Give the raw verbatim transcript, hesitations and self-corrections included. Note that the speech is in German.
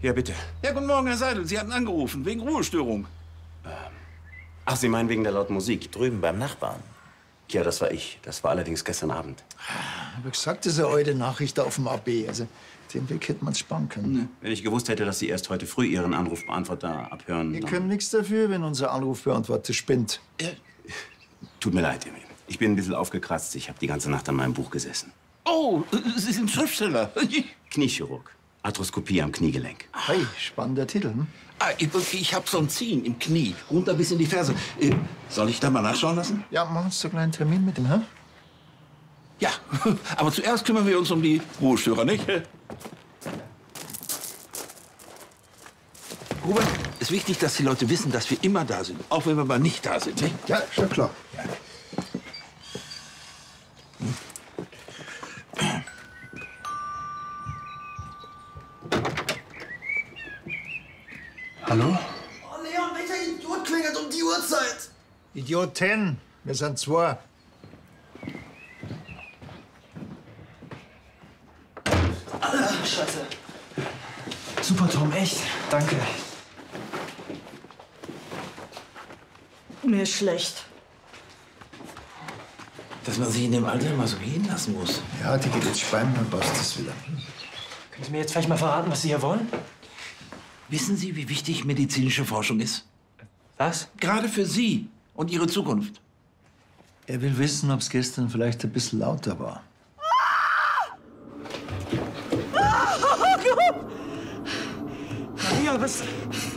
Ja, bitte. Ja, guten Morgen, Herr Seidel. Sie hatten angerufen, wegen Ruhestörung. Ähm. Ach, Sie meinen wegen der lauten Musik drüben beim Nachbarn? Ja, das war ich. Das war allerdings gestern Abend. Ich habe gesagt, das ist eine alte Nachricht auf dem A B. Also, den Weg hätte man sparen können. Ne. Wenn ich gewusst hätte, dass Sie erst heute früh Ihren Anrufbeantworter abhören. Wir können nichts dafür, wenn unser Anrufbeantworter spinnt. Ja. Tut mir leid, Emil. Ich bin ein bisschen aufgekratzt. Ich habe die ganze Nacht an meinem Buch gesessen. Oh, Sie sind Schriftsteller. Kniechirurg. Arthroskopie am Kniegelenk. Hey, spannender Titel. Hm? Ah, ich, ich habe so ein Ziehen im Knie, runter bis in die Ferse. Äh, soll ich da mal nachschauen lassen? Ja, machen wir uns so einen kleinen Termin mit dem, hä? Ja, aber zuerst kümmern wir uns um die Ruhestörer, nicht? Robert, es ist wichtig, dass die Leute wissen, dass wir immer da sind, auch wenn wir mal nicht da sind, nicht? Ja, schon klar. Ja. Hallo? Oh, Leon, welcher Idiot klingelt um die Uhrzeit? Idioten, wir sind zwei. Ah, Scheiße. Super, Tom, echt. Danke. Mir ist schlecht. Dass man sich in dem Alter mal so gehen lassen muss. Ja, die geht jetzt speien, dann passt das wieder. Können Sie mir jetzt vielleicht mal verraten, was Sie hier wollen? Wissen Sie, wie wichtig medizinische Forschung ist? Was? Gerade für Sie und Ihre Zukunft. Er will wissen, ob es gestern vielleicht ein bisschen lauter war. Maria, was...